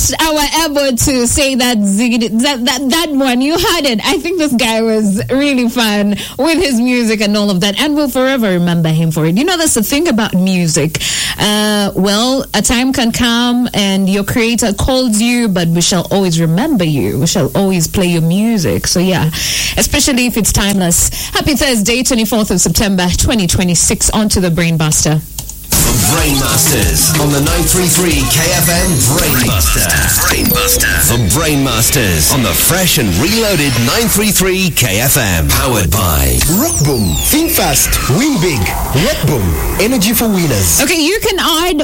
first hour ever to say that that one. You heard it. I think this guy was really fun with his music and all of that, and we'll forever remember him for it. You know, that's the thing about music. Well, a time can come and your creator calls you, but we shall always remember you. We shall always play your music. So yeah, especially if it's timeless. Happy Thursday, 24th of September, 2026. On to the Brainbuster. The Brainmasters on the 933 KFM Brainbuster. The Brainmasters on the fresh and reloaded 933 KFM. Powered by Rockboom. Think fast, win big. Rockboom. Energy for winners. Okay, you can add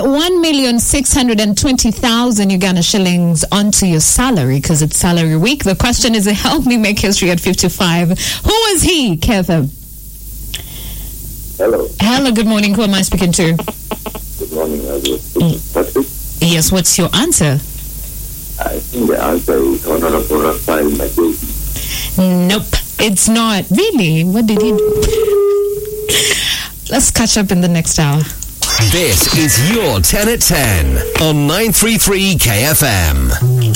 1,620,000 Uganda shillings onto your salary because it's salary week. The question is, help me make history at 55. Who is he, KFM? Hello. Hello, good morning. Who am I speaking to? Good morning, Patrick. Yes, what's your answer? I think the answer is Honorable Raphael Magezi. Nope, it's not. Really? What did he do? Let's catch up in the next hour. This is your 10 at 10 on 933 KFM.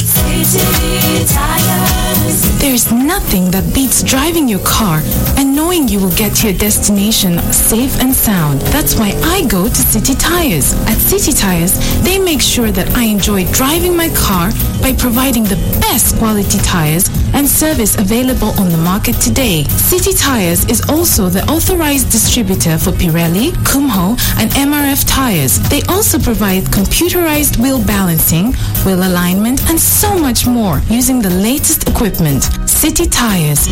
There's nothing that beats driving your car and knowing you will get to your destination safe and sound. That's why I go to City Tires. At City Tires, they make sure that I enjoy driving my car by providing the best quality tires and service available on the market today. City Tires is also the authorized distributor for Pirelli, Kumho, and MRF tires. They also provide computerized wheel balancing, wheel alignment, and so much more using the latest equipment. City Tires,